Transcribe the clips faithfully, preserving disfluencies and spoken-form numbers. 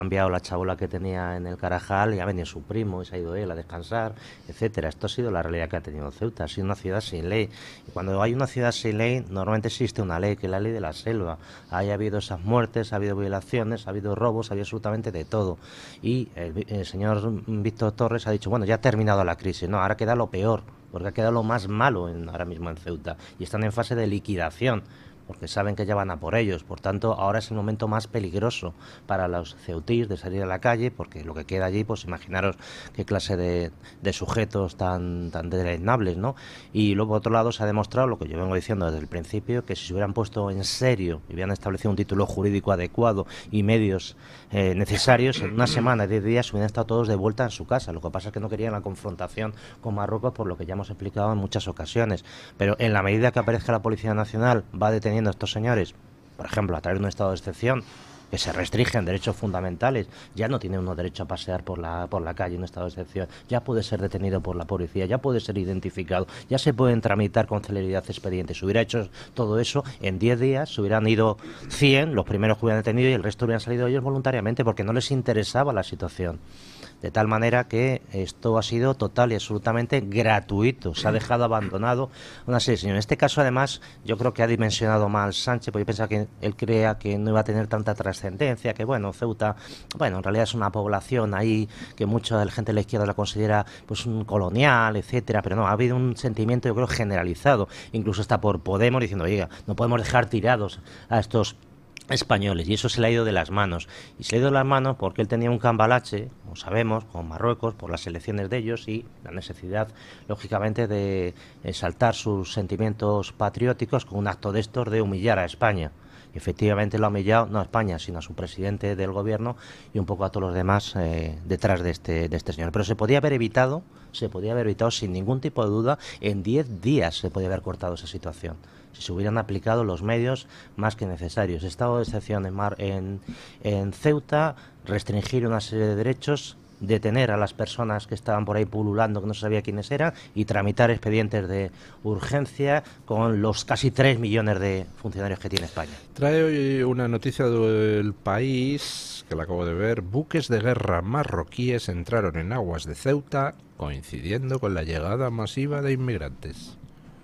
cambiado la chabola que tenía en el Carajal y ha venido su primo y se ha ido él a descansar, etcétera. Esto ha sido la realidad que ha tenido Ceuta, ha sido una ciudad sin ley. Y cuando hay una ciudad sin ley, normalmente existe una ley, que es la ley de la selva. Ahí ha habido esas muertes, ha habido violaciones, ha habido robos, ha habido absolutamente de todo. Y el, el señor Víctor Torres ha dicho, bueno, ya ha terminado la crisis, no, ahora queda lo peor, porque ha quedado lo más malo en, ahora mismo en Ceuta. Y están en fase de liquidación, porque saben que ya van a por ellos. Por tanto, ahora es el momento más peligroso para los ceutís de salir a la calle, porque lo que queda allí, pues imaginaros qué clase de, de sujetos tan, tan deleznables, ¿no? Y luego, por otro lado, se ha demostrado lo que yo vengo diciendo desde el principio, que si se hubieran puesto en serio y hubieran establecido un título jurídico adecuado y medios eh, necesarios, en una semana, diez días, hubieran estado todos de vuelta en su casa. Lo que pasa es que no querían la confrontación con Marruecos, por lo que ya hemos explicado en muchas ocasiones. Pero en la medida que aparezca la Policía Nacional, va deteniendo a estos señores, por ejemplo, a través de un estado de excepción, que se restringen derechos fundamentales, ya no tiene uno derecho a pasear por la, por la calle en un estado de excepción, ya puede ser detenido por la policía, ya puede ser identificado, ya se pueden tramitar con celeridad expedientes. Si hubiera hecho todo eso, en diez días se hubieran ido cien, los primeros que hubieran detenido, y el resto hubieran salido ellos voluntariamente, porque no les interesaba la situación. De tal manera que esto ha sido total y absolutamente gratuito. Se ha dejado abandonado una serie de señores. En este caso, además, yo creo que ha dimensionado mal Sánchez, porque yo pensaba que él crea que no iba a tener tanta trascendencia, que bueno, Ceuta, bueno, en realidad es una población ahí que mucha de la gente de la izquierda la considera pues un colonial, etcétera, pero no, ha habido un sentimiento, yo creo, generalizado, incluso hasta por Podemos, diciendo, oiga, no podemos dejar tirados a estos españoles, y eso se le ha ido de las manos, y se le ha ido de las manos porque él tenía un cambalache, como sabemos, con Marruecos por las elecciones de ellos y la necesidad, lógicamente, de exaltar sus sentimientos patrióticos con un acto de estos de humillar a España. Y efectivamente lo ha humillado no a España, sino a su presidente del gobierno y un poco a todos los demás eh, detrás de este, de este señor. Pero se podía haber evitado, se podía haber evitado sin ningún tipo de duda, en diez días se podía haber cortado esa situación, si se hubieran aplicado los medios más que necesarios. Estado de excepción en, Mar, en, en Ceuta, restringir una serie de derechos, detener a las personas que estaban por ahí pululando, que no se sabía quiénes eran, y tramitar expedientes de urgencia con los casi tres millones de funcionarios que tiene España. Trae hoy una noticia del País, que la acabo de ver. Buques de guerra marroquíes entraron en aguas de Ceuta, coincidiendo con la llegada masiva de inmigrantes.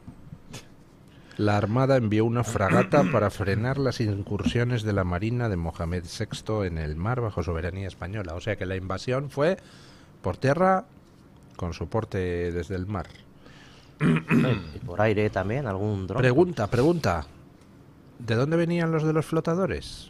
La Armada envió una fragata para frenar las incursiones de la Marina de Mohamed sexto en el mar bajo soberanía española. O sea que la invasión fue por tierra con soporte desde el mar. Y por aire también, algún dron. Pregunta, pregunta. ¿De dónde venían los de los flotadores?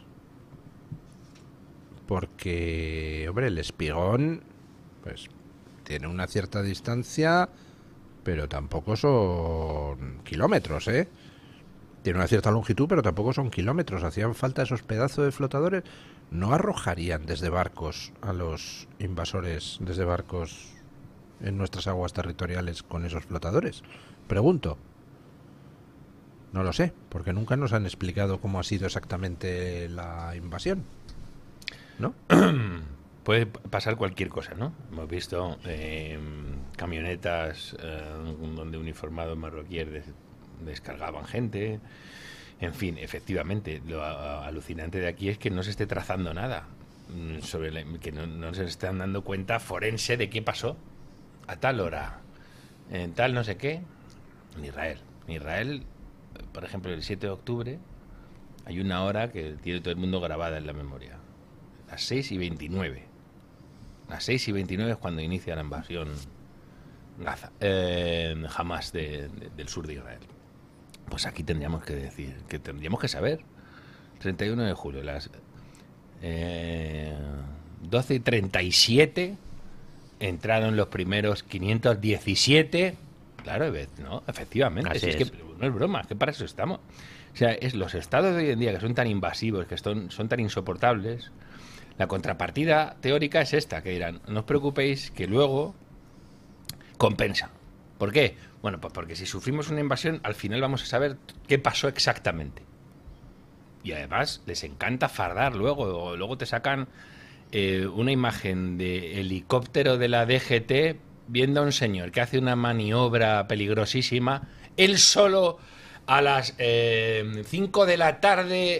Porque, hombre, el Espigón, pues, tiene una cierta distancia, pero tampoco son kilómetros, ¿eh? Tiene una cierta longitud, pero tampoco son kilómetros. Hacían falta esos pedazos de flotadores. ¿No arrojarían desde barcos a los invasores, desde barcos en nuestras aguas territoriales con esos flotadores? Pregunto. No lo sé, porque nunca nos han explicado cómo ha sido exactamente la invasión, ¿no? Puede pasar cualquier cosa, ¿no? Hemos visto eh, camionetas eh, donde uniformados marroquíes des descargaban gente. En fin, efectivamente, lo alucinante de aquí es que no se esté trazando nada, sobre la, que no, no se están dando cuenta forense de qué pasó a tal hora, en tal no sé qué, en Israel. En Israel, por ejemplo, el siete de octubre, hay una hora que tiene todo el mundo grabada en la memoria. Las seis y veintinueve. Las seis y veintinueve es cuando inicia la invasión Gaza, eh, Hamas de, de, del sur de Israel. Pues aquí tendríamos que decir, que tendríamos que saber. treinta y uno de julio, las eh, doce y treinta y siete entraron los primeros quinientos diecisiete. Claro, no, efectivamente, Así es, es. que no es broma, es que para eso estamos. O sea, es los estados de hoy en día que son tan invasivos, que son, son tan insoportables. La contrapartida teórica es esta, que dirán, no os preocupéis, que luego compensa. ¿Por qué? Bueno, pues porque si sufrimos una invasión, al final vamos a saber qué pasó exactamente. Y además les encanta fardar luego. Luego te sacan eh, una imagen de helicóptero de la D G T viendo a un señor que hace una maniobra peligrosísima, él solo a las eh, cinco de la tarde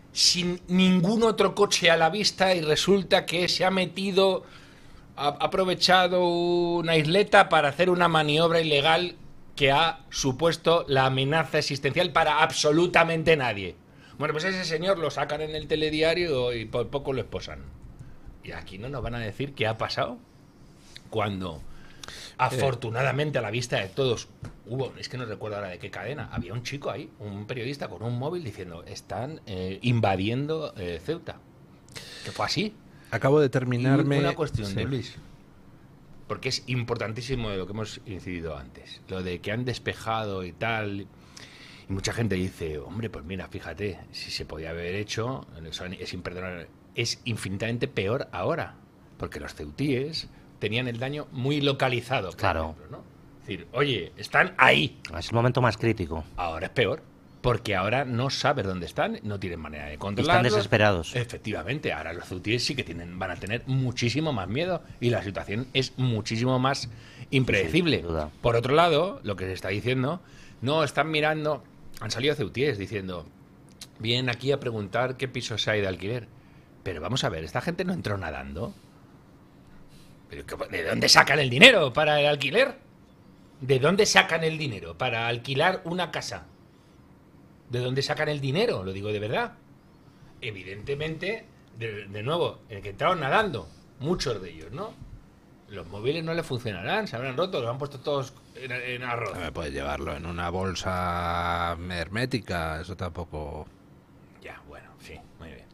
sin ningún otro coche a la vista y resulta que se ha metido, ha aprovechado una isleta para hacer una maniobra ilegal que ha supuesto la amenaza existencial para absolutamente nadie. Bueno, pues ese señor lo sacan en el telediario y por poco lo esposan. Y aquí no nos van a decir qué ha pasado cuando, afortunadamente a la vista de todos, hubo, es que no recuerdo ahora de qué cadena, había un chico ahí, un periodista con un móvil diciendo, están eh, invadiendo eh, Ceuta. Que fue así. Acabo de terminarme... Y una cuestión sí. de Luis, porque es importantísimo de lo que hemos incidido antes, lo de que han despejado y tal, y mucha gente dice, hombre, pues mira, fíjate, si se podía haber hecho, es imperdonable, es infinitamente peor ahora, porque los ceutíes tenían el daño muy localizado, por Claro. ejemplo, ¿no? Es decir, oye, están ahí. Es el momento más crítico. Ahora es peor, porque ahora no sabes dónde están, no tienen manera de Y controlarlos. están desesperados. Efectivamente, ahora los ceutíes sí que tienen, van a tener muchísimo más miedo y la situación es muchísimo más impredecible. Sí, sin duda. Por otro lado, lo que se está diciendo, no, están mirando, han salido ceutíes diciendo, vienen aquí a preguntar qué pisos hay de alquiler. Pero vamos a ver, esta gente no entró nadando. ¿Pero ¿de dónde sacan el dinero para el alquiler? ¿De dónde sacan el dinero para alquilar una casa? ¿De dónde sacan el dinero? Lo digo de verdad. Evidentemente, de, de nuevo, el que entraron nadando, muchos de ellos, ¿no? Los móviles no les funcionarán, se habrán roto, los han puesto todos en, en arroz. No me puedes llevarlo en una bolsa hermética, eso tampoco... Ya, bueno, sí, muy bien.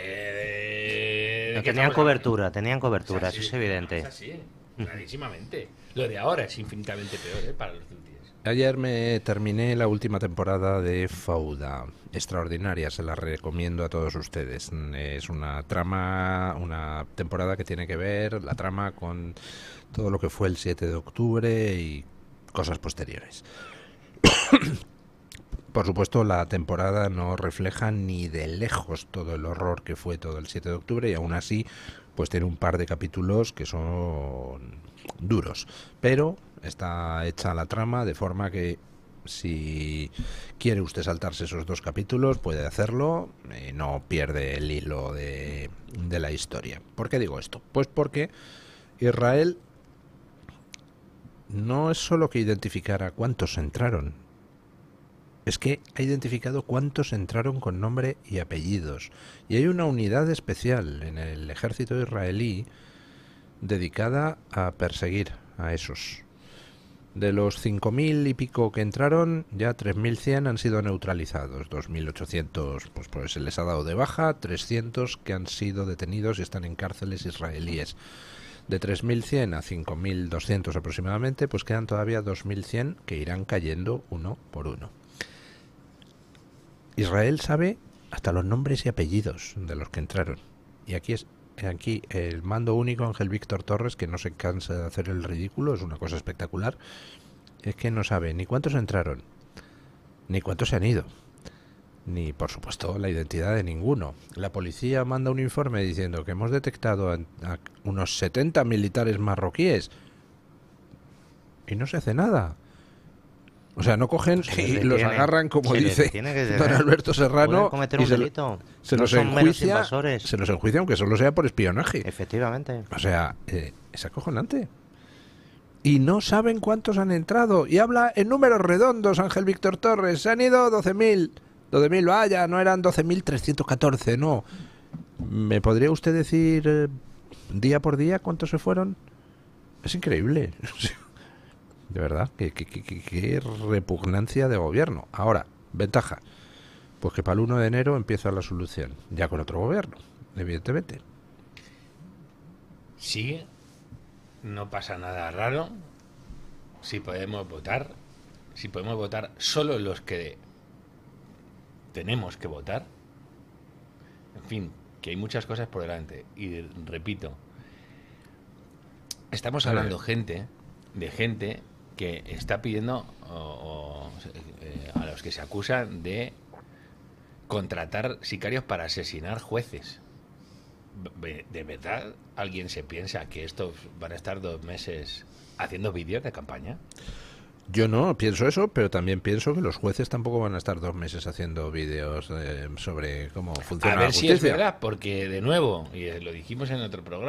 Que... No, que tenían estamos cobertura, hablando. tenían cobertura, Es eso así, es evidente. Es así, clarísimamente. Lo de ahora es infinitamente peor, ¿eh? Para los ceutíes. Ayer me terminé la última temporada de Fauda. Extraordinaria, se la recomiendo a todos ustedes. Es una trama, una temporada que tiene que ver, la trama, con todo lo que fue el siete de octubre y cosas posteriores. Por supuesto, la temporada no refleja ni de lejos todo el horror que fue todo el siete de octubre y aún así pues tiene un par de capítulos que son duros. Pero está hecha la trama de forma que si quiere usted saltarse esos dos capítulos puede hacerlo y no pierde el hilo de, de la historia. ¿Por qué digo esto? Pues porque Israel no es solo que identificara cuántos entraron, es que ha identificado cuántos entraron con nombre y apellidos. Y hay una unidad especial en el ejército israelí dedicada a perseguir a esos. De los cinco mil y pico que entraron, ya tres mil cien han sido neutralizados. dos mil ochocientos pues, pues se les ha dado de baja, trescientos que han sido detenidos y están en cárceles israelíes. De tres mil cien a cinco mil doscientos aproximadamente, pues quedan todavía dos mil cien que irán cayendo uno por uno. Israel sabe hasta los nombres y apellidos de los que entraron. Y aquí es aquí el mando único, Ángel Víctor Torres, que no se cansa de hacer el ridículo, es una cosa espectacular, es que no sabe ni cuántos entraron, ni cuántos se han ido, ni por supuesto la identidad de ninguno. La policía manda un informe diciendo que hemos detectado a, a unos setenta militares marroquíes y no se hace nada. O sea, no cogen Se y les los detiene, agarran, como se les dice detiene que se- don Alberto Serrano, Pueden cometer y un se, delito. se No los son menos enjuicia, invasores. se los enjuicia aunque solo sea por espionaje. Efectivamente. O sea, eh, es acojonante. Y no saben cuántos han entrado. Y habla en números redondos, Ángel Víctor Torres. Se han ido doce mil. doce mil, vaya, no eran doce mil trescientos catorce, no. ¿Me podría usted decir eh, día por día cuántos se fueron? Es increíble. De verdad, qué, qué, qué, qué- qué repugnancia de gobierno. Ahora, ventaja. Pues que para el uno de enero empieza la solución. Ya con otro gobierno, evidentemente. Sí, no pasa nada raro. Si podemos votar, si podemos votar solo los que tenemos que votar. En fin, que hay muchas cosas por delante. Y repito, estamos hablando gente, de gente que está pidiendo o, o, eh, a los que se acusan de contratar sicarios para asesinar jueces. Be- ¿De verdad alguien se piensa que estos van a estar dos meses haciendo vídeos de campaña? Yo no pienso eso, pero también pienso que los jueces tampoco van a estar dos meses haciendo vídeos eh, sobre cómo funciona A la ver si es justicia. verdad, porque de nuevo, y lo dijimos en otro programa,